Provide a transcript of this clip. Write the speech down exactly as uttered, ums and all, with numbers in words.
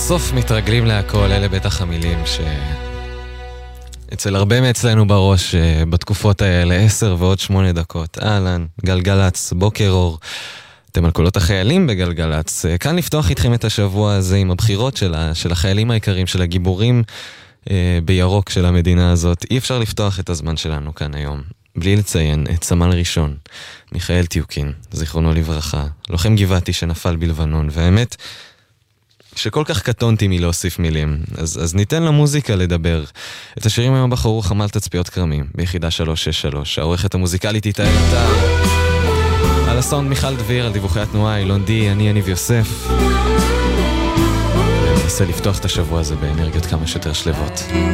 בסוף מתרגלים להכל, אלה בטח המילים ש... אצל הרבה מאצלנו בראש, בתקופות האלה, עשר ועוד שמונה דקות. אהלן, גלגלץ, בוקר אור. אתם על קולות החיילים בגלגלץ. כאן לפתוח איתכם את השבוע הזה עם הבחירות של, ה... של החיילים העיקרים, של הגיבורים אה, בירוק של המדינה הזאת. אי אפשר לפתוח את הזמן שלנו כאן היום, בלי לציין את סמל ראשון, מיכאל טיוקין, זיכרונו לברכה, לוחם גבעתי שנפל בלבנון, והאמת שכל כך קטונתי מלהוסיף מילים, אז, אז ניתן למוזיקה לדבר. את השירים היום בחרו חמ"ל תצפיות כרמים, ביחידה שלוש שש שלוש, העורכת המוזיקלית איתה אלתה, על הסאונד מיכל דביר, על דיווחי התנועה, אילון די, אני יניב יוסף. ננסה לפתוח את השבוע הזה באנרגיות כמה שיותר שלבות.